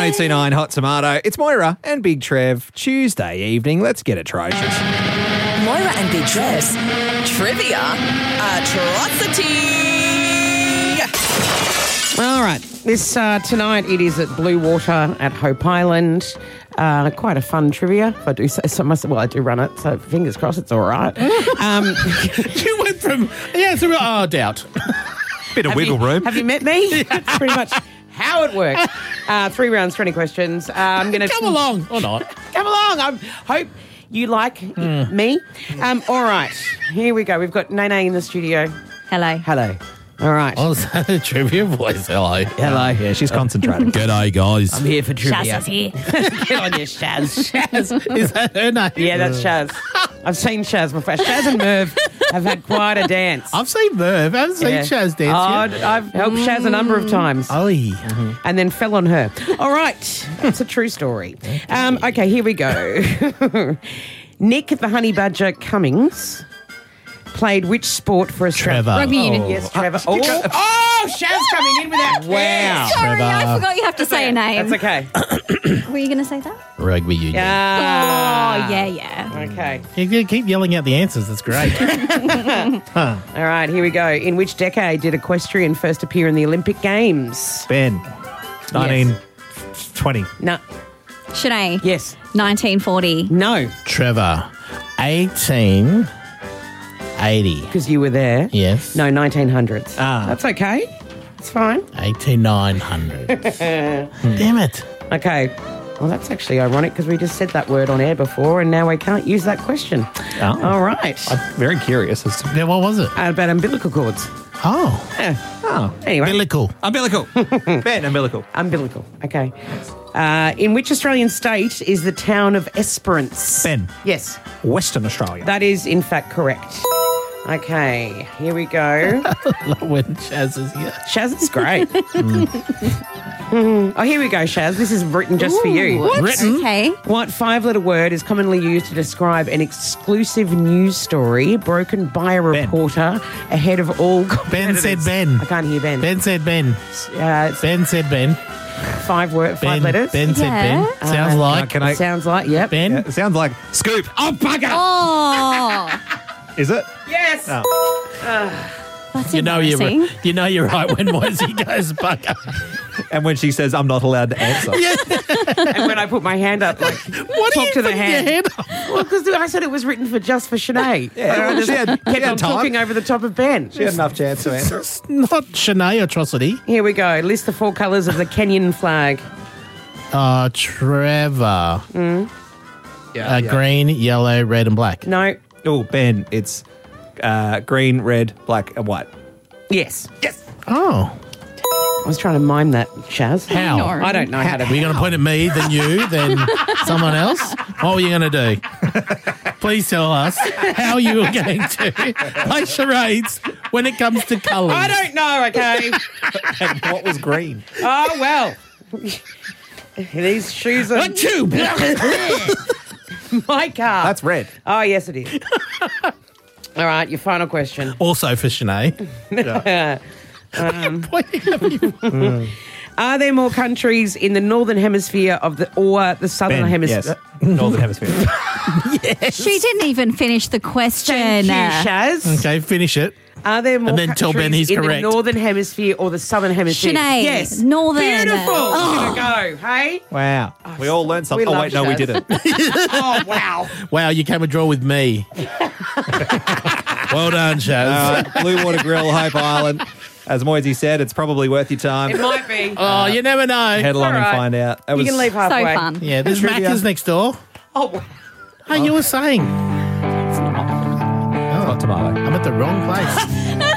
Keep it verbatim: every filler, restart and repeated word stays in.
eight two nine Hot Tomato. It's Moira and Big Trev. Tuesday evening. Let's get atrocious. Moira and Big Trev's Trivia Atrocity. All right. This uh, tonight it is at Blue Water at Hope Island. Uh, quite a fun trivia, if I do say so myself. Well, I do run it, so fingers crossed it's all right. Um, You went from, yeah, it's a real, oh, doubt. Bit of have wiggle you, room. Have you met me? That's pretty much how it works. Uh, three rounds, twenty questions. Uh, I'm going to Come along, or not. Come along. I hope you like me. Um, all right. Here we go. We've got Nene in the studio. Hello. Hello. All right. Oh, is that a trivia voice? Hello. Hello. Yeah, she's concentrating. G'day, guys. I'm here for trivia. Shaz is here. Get on your Shaz. Shaz. Is that her name? Yeah, that's Shaz. I've seen Shaz before. Shaz and Merv have had quite a dance. I've seen Merv. I haven't seen Yeah. Shaz dance Oh, yet. I've helped Shaz a number of times. Oh, yeah. And then fell on her. All right. It's a true story. Um, okay, here we go. Nick the Honey Badger Cummings played which sport for Australia? Trevor. Rugby union. Yes, Trevor. Oh, oh, Shaz coming in with that. Wow. Sorry, I Trevor. forgot you have to say a name. That's okay. Were you going to say that? Rugby union. Oh, Ah. yeah, yeah. Okay. You can keep yelling out the answers. That's great. All right, here we go. In which decade did equestrian first appear in the Olympic Games? Ben, nineteen twenty. No. Shanae. Yes. nineteen forty. No, Trevor. eighteen eighty. because you were there. Yes. No, nineteen hundreds. Ah. That's okay. It's fine. eighty-nine hundred. Damn it. Okay. Well, that's actually ironic because we just said that word on air before and now we can't use that question. Oh. All right. I'm very curious as to... Yeah, what was it? Uh, about umbilical cords. Oh. Yeah. Oh. Anyway. Umbilical. Umbilical. Ben, umbilical. Umbilical. Okay. Uh, in which Australian state is the town of Esperance? Ben, Yes. Western Australia. That is, in fact, correct. Okay. Here we go. When Shaz is here. Shaz is great. Oh, here we go, Shaz. This is written just for you. What? Written? Okay. What five-letter word is commonly used to describe an exclusive news story broken by a Ben. reporter ahead of all Ben competitors? said Ben. I can't hear Ben. Ben said Ben. Uh, it's Ben said Ben. five word, five Ben, letters. Ben said Yeah. Ben. Sounds Uh, like. Can I... Sounds like, yep. Ben. Yeah, it sounds like scoop. Oh, bugger! Oh, Is it? Yes! that's You know you're, embarrassing. you know you're right when Moisey goes bugger. And when she says I'm not allowed to answer. And when I put my hand up, like, What talk are you to the putting hand. your hand up? Well, because I said it was written for just for Sinead. Yeah, And I just she had- kept she had on time. talking over the top of Ben. She had enough chance to answer. It's not Shanae atrocity. Here we go. List the four colours of the Kenyan flag. Uh, Trevor. Yeah, Uh, Green, yellow, red, and black. No. Oh, Ben, it's uh, green, red, black, and white. Yes. Yes. Oh. I was trying to mime that, Shaz. How? No. I don't know how to. Were you going to point at me, then you, then someone else? What were you going to do? Please tell us how you were going to play charades when it comes to colours. I don't know, okay? And what was green? Oh, well. These shoes are my car. That's red. Oh, yes, it is. All right, your final question. Also for Shanae. Pointing at me. Are there more countries in the northern hemisphere of the or the southern Ben, hemisphere? yes. Northern Hemisphere. She didn't even finish the question. Thank you, Shaz. Okay, finish it. Are there more And then tell countries Ben he's in correct. the northern hemisphere or the southern hemisphere? Sinead, Yes. northern. Beautiful. Oh. Look at it go. Hey? Wow. We all learned something. we Oh, love wait, no, we Shaz. didn't. Oh, wow. Wow, you came a draw with me. Well done, Shaz. Uh, Blue Water Grill, Hope Island. As Moisey said, it's probably worth your time. It might be. Oh, you never know. Head along All right. and find out. That You was can leave So halfway. fun. Yeah, there's Trivia. Macca's next door. Oh, wow. Oh, you were saying. hot tomato. I'm at the wrong place.